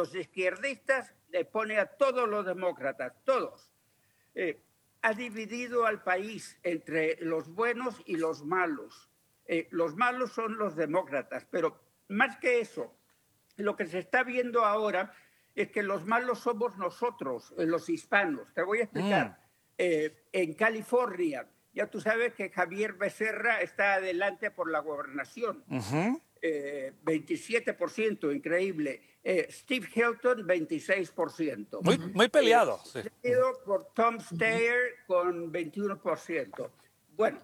los izquierdistas le pone a todos los demócratas, todos. Ha dividido al país entre los buenos y los malos. Los malos son los demócratas, pero más que eso, lo que se está viendo ahora es que los malos somos nosotros, los hispanos. Te voy a explicar. En California, ya tú sabes que Javier Becerra está adelante por la gobernación. 27%, increíble. Steve Hilton, 26%. Muy peleado. Seguido por Tom Steyer con 21%. Bueno,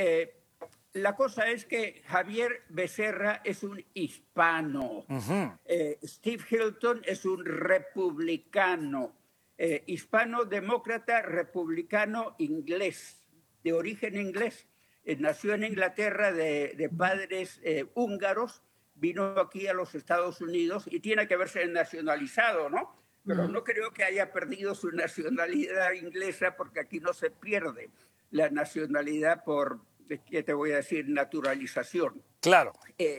la cosa es que Javier Becerra es un hispano. Steve Hilton es un republicano. Hispano, demócrata, republicano, inglés, de origen inglés. Nació en Inglaterra de padres húngaros, vino aquí a los Estados Unidos y tiene que haberse nacionalizado, ¿no? Pero no creo que haya perdido su nacionalidad inglesa, porque aquí no se pierde la nacionalidad por, ¿qué te voy a decir?, naturalización. Claro.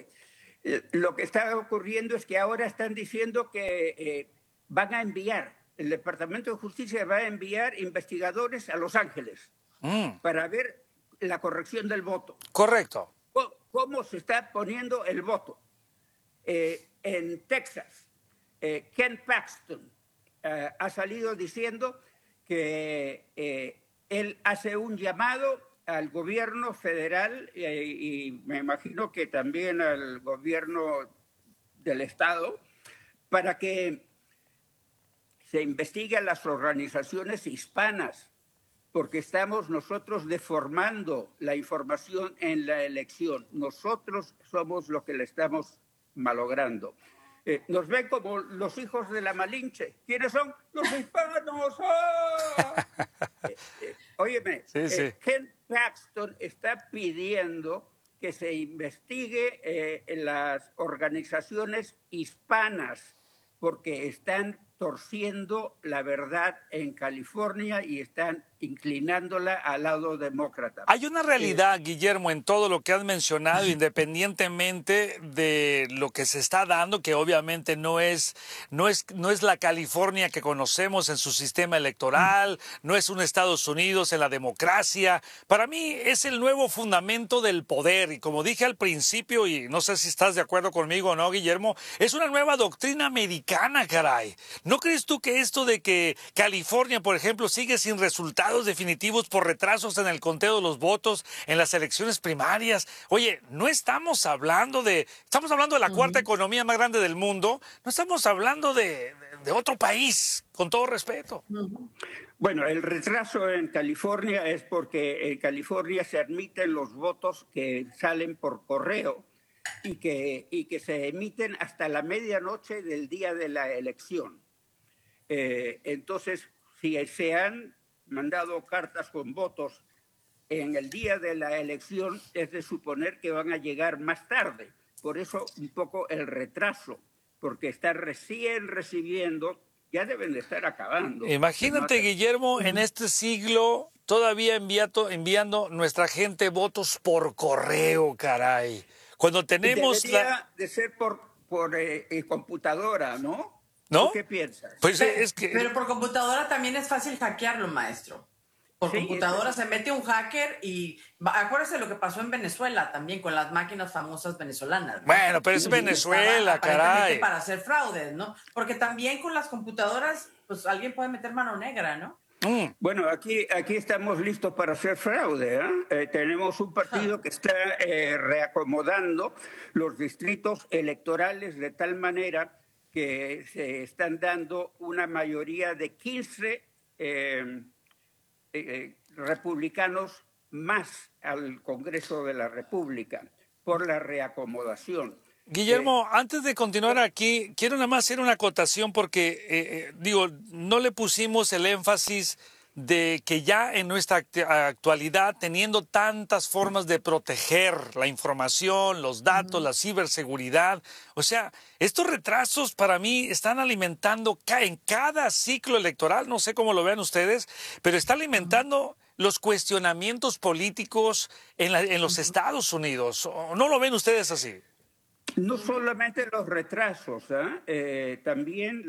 Lo que está ocurriendo es que ahora están diciendo que van a enviar, el Departamento de Justicia va a enviar investigadores a Los Ángeles para ver la corrección del voto. Correcto. ¿Cómo se está poniendo el voto? En Texas, Ken Paxton ha salido diciendo que él hace un llamado al gobierno federal y me imagino que también al gobierno del estado para que se investigue a las organizaciones hispanas, porque estamos nosotros deformando la información en la elección. Nosotros somos los que le estamos malogrando. Nos ven como los hijos de la Malinche. ¿Quiénes son? ¡Los hispanos! ¡Ah! Óyeme, Ken Paxton está pidiendo que se investigue en las organizaciones hispanas, porque están torciendo la verdad en California y están inclinándola al lado demócrata. Hay una realidad, Guillermo, en todo lo que has mencionado, independientemente de lo que se está dando, que obviamente no es la California que conocemos en su sistema electoral, no es un Estados Unidos en la democracia. Para mí es el nuevo fundamento del poder y, como dije al principio, y no sé si estás de acuerdo conmigo o no, Guillermo, es una nueva doctrina americana, caray. ¿No crees tú que esto de que California, por ejemplo, sigue sin resultados definitivos por retrasos en el conteo de los votos en las elecciones primarias? Oye, no estamos hablando de la cuarta economía más grande del mundo, no estamos hablando de otro país, con todo respeto. Bueno, el retraso en California es porque en California se admiten los votos que salen por correo y que se emiten hasta la medianoche del día de la elección. Entonces, si se han mandado cartas con votos en el día de la elección, es de suponer que van a llegar más tarde. Por eso un poco el retraso, porque están recién recibiendo, ya deben de estar acabando. Imagínate, Guillermo, en este siglo todavía enviando nuestra gente votos por correo, caray. Cuando tenemos debería de ser por computadora, ¿no? ¿No? ¿Tú qué piensas? Pues es que... Pero por computadora también es fácil hackearlo, maestro. Por computadora se mete un hacker y... Acuérdese lo que pasó en Venezuela también con las máquinas famosas venezolanas, ¿no? Bueno, pero es Venezuela, caray. Para hacer fraudes, ¿no? Porque también con las computadoras, pues alguien puede meter mano negra, ¿no? Bueno, aquí estamos listos para hacer fraude. Tenemos un partido que está reacomodando los distritos electorales de tal manera que se están dando una mayoría de 15 republicanos más al Congreso de la República por la reacomodación. Guillermo, antes de continuar aquí, quiero nada más hacer una acotación porque, no le pusimos el énfasis de que ya en nuestra actualidad, teniendo tantas formas de proteger la información, los datos, la ciberseguridad, o sea, estos retrasos para mí están alimentando en cada ciclo electoral, no sé cómo lo vean ustedes, pero está alimentando los cuestionamientos políticos en los Estados Unidos. ¿No lo ven ustedes así? No solamente los retrasos, también